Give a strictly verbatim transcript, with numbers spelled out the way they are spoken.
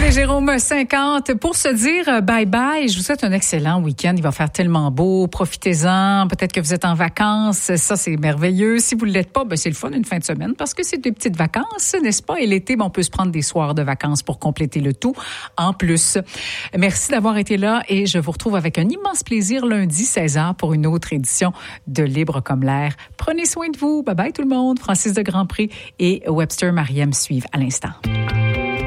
Il est Jérôme cinquante pour se dire bye-bye. Je vous souhaite un excellent week-end. Il va faire tellement beau. Profitez-en. Peut-être que vous êtes en vacances. Ça, c'est merveilleux. Si vous ne l'êtes pas, ben, c'est le fun une fin de semaine parce que c'est des petites vacances, n'est-ce pas? Et l'été, ben, on peut se prendre des soirs de vacances pour compléter le tout en plus. Merci d'avoir été là et je vous retrouve avec un immense plaisir lundi seize heures pour une autre édition de Libre comme l'air. Prenez soin de vous. Bye-bye tout le monde. Francis de Grandpré et Webster Mariem suivent à l'instant.